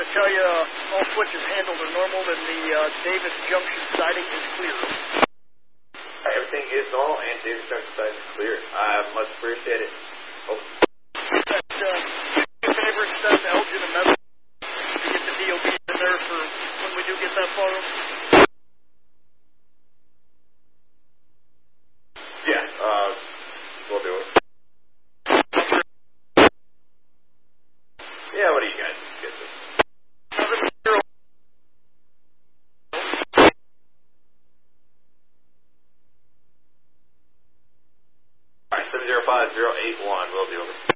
tell you all switches handled are normal and the Davis Junction siding is clear. Everything is normal and Davis Junction siding is clear. Much appreciated. Oh. That favor and stuff, Elgin and Metal, to get the DOB in there for when we do get that far. Yeah, we'll do it. Yeah, what do you guys get this? Alright, 705081, we'll do it.